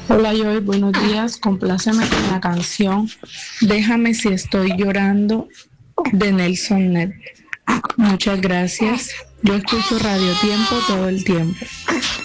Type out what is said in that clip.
Hola Joy, buenos días. Compláceme con la canción Déjame si estoy llorando de Nelson Ned. Muchas gracias. Yo escucho Radio Tiempo todo el tiempo.